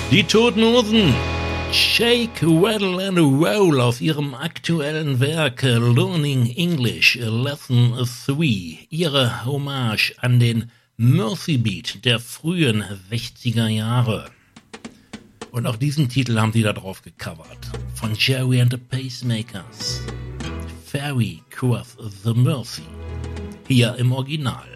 Die Toten Hosen, Shake, Rattle and Roll aus ihrem aktuellen Werk Learning English Lesson 3, ihre Hommage an den Mercy Beat der frühen 60er Jahre. Und auch diesen Titel haben sie da drauf gecovert, von Jerry and the Pacemakers, Ferry Cross the Mersey, hier im Original.